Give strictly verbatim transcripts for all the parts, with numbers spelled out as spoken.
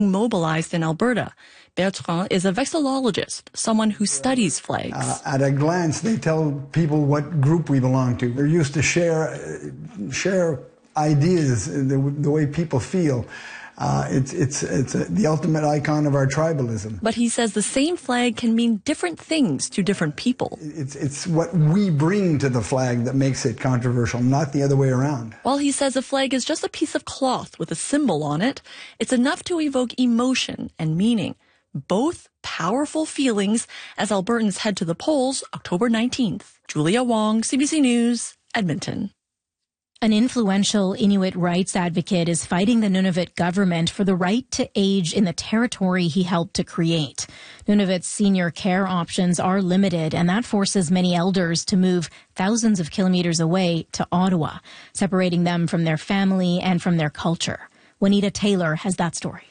mobilized in Alberta. Bertrand is a vexillologist, someone who studies flags. Uh, at a glance, they tell people what group we belong to. They're used to share, share ideas, the, the way people feel. Uh, it's it's it's a, the ultimate icon of our tribalism. But he says the same flag can mean different things to different people. It's it's what we bring to the flag that makes it controversial, not the other way around. While he says a flag is just a piece of cloth with a symbol on it, it's enough to evoke emotion and meaning. Both powerful feelings as Albertans head to the polls October nineteenth. Julia Wong, C B C News, Edmonton. An influential Inuit rights advocate is fighting the Nunavut government for the right to age in the territory he helped to create. Nunavut's senior care options are limited, and that forces many elders to move thousands of kilometers away to Ottawa, separating them from their family and from their culture. Juanita Taylor has that story.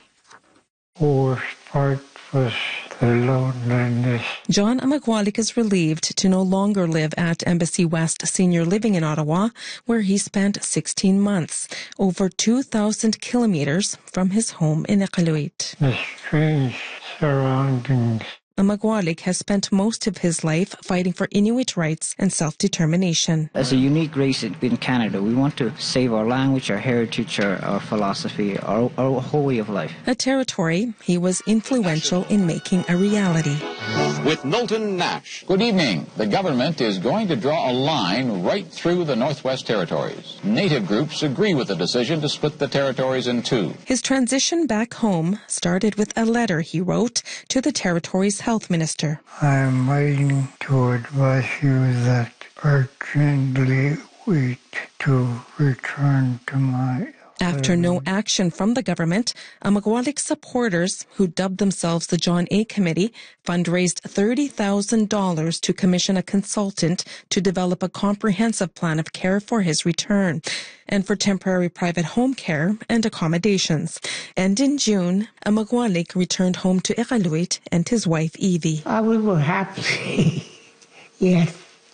Worst part was the loneliness. John Amagwalik is relieved to no longer live at Embassy West Senior Living in Ottawa, where he spent sixteen months, over two thousand kilometers from his home in Iqaluit. The strange surroundings. Amagwalik has spent most of his life fighting for Inuit rights and self-determination. As a unique race in Canada, we want to save our language, our heritage, our, our philosophy, our, our whole way of life. A territory he was influential in making a reality. With Milton Nash. Good evening. The government is going to draw a line right through the Northwest Territories. Native groups agree with the decision to split the territories in two. His transition back home started with a letter he wrote to the territory's health minister. I am writing to advise you that urgently wait to return to my... After no action from the government, Amagwalik's supporters, who dubbed themselves the John A. Committee, fundraised thirty thousand dollars to commission a consultant to develop a comprehensive plan of care for his return and for temporary private home care and accommodations. And in June, Amagwalik returned home to Iqaluit and his wife, Evie. Oh, we were happy. Yes,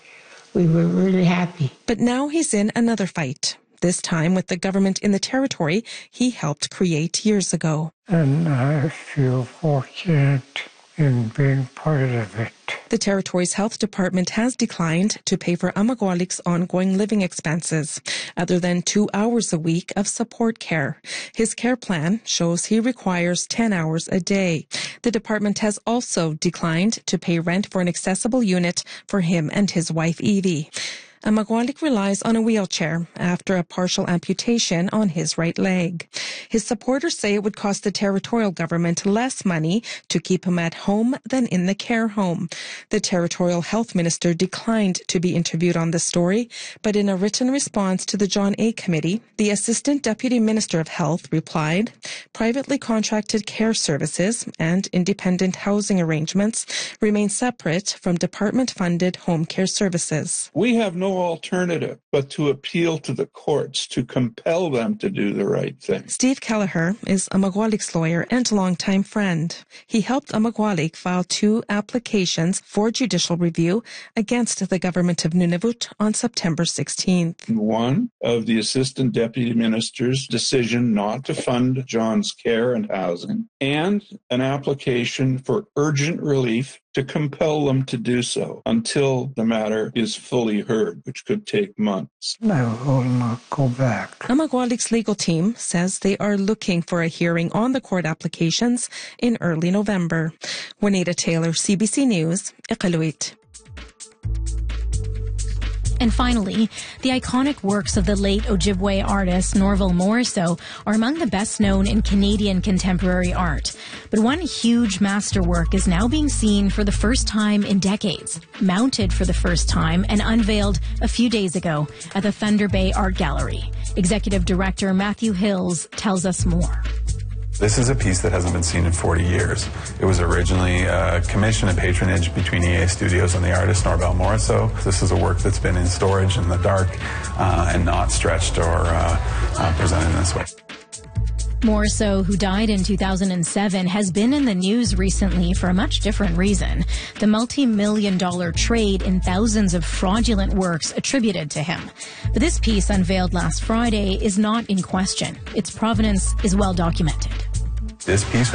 we were really happy. But now he's in another fight. This time with the government in the territory he helped create years ago. And I feel fortunate in being part of it. The territory's health department has declined to pay for Amagwalik's ongoing living expenses, other than two hours a week of support care. His care plan shows he requires ten hours a day. The department has also declined to pay rent for an accessible unit for him and his wife, Evie. Amagwalik relies on a wheelchair after a partial amputation on his right leg. His supporters say it would cost the territorial government less money to keep him at home than in the care home. The territorial health minister declined to be interviewed on the story, but in a written response to the John A. Committee, the Assistant Deputy Minister of Health replied, privately contracted care services and independent housing arrangements remain separate from department-funded home care services. We have no alternative but to appeal to the courts to compel them to do the right thing. Steve Kelleher is Amagwalik's lawyer and longtime friend. He helped Amagwalik file two applications for judicial review against the government of Nunavut on September sixteenth. One of the Assistant Deputy Minister's decision not to fund John's care and housing, and an application for urgent relief to compel them to do so until the matter is fully heard, which could take months. I will not go back. Amagwalik's legal team says they are looking for a hearing on the court applications in early November. Juanita Taylor, C B C News, Iqaluit. And finally, the iconic works of the late Ojibwe artist Norval Morrisseau are among the best known in Canadian contemporary art. But one huge masterwork is now being seen for the first time in decades, mounted for the first time and unveiled a few days ago at the Thunder Bay Art Gallery. Executive Director Matthew Hills tells us more. This is a piece that hasn't been seen in forty years. It was originally a commission and patronage between E A Studios and the artist Norval Morrisseau. This is a work that's been in storage in the dark uh, and not stretched or uh, uh, presented in this way. Morrisseau, who died in two thousand seven, has been in the news recently for a much different reason. The multi-million dollar trade in thousands of fraudulent works attributed to him. But this piece, unveiled last Friday, is not in question. Its provenance is well documented. This piece